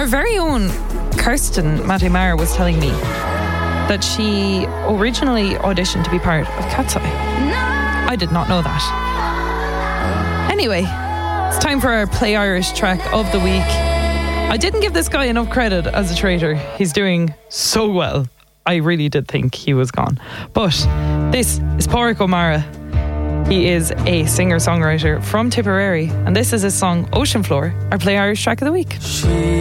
Our very own Kirsten Matty Maher was telling me that she originally auditioned to be part of Cat's Eye. I did not know that. Anyway, it's time for our Play Irish track of the week. I didn't give this guy enough credit as a traitor. He's doing so well. I really did think he was gone. But this is Pádraig O'Meara. He is a singer-songwriter from Tipperary, and this is his song Ocean Floor, our Play Irish track of the week.